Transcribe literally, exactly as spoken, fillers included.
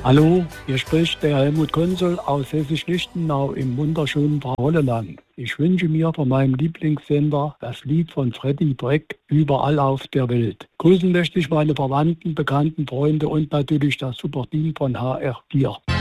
Hallo, hier spricht der Helmut Konsul aus Hessisch-Lichtenau im wunderschönen Frauenland. Ich wünsche mir von meinem Lieblingssender das Lied von Freddie Breck überall auf der Welt. Grüßen möchte ich meine Verwandten, Bekannten, Freunde und natürlich das Super Team von H R vier.